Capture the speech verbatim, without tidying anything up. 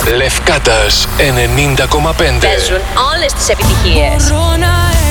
Λευκάτας ενενήντα κόμμα πέντε. Παίζουν όλες τις επιτυχίες.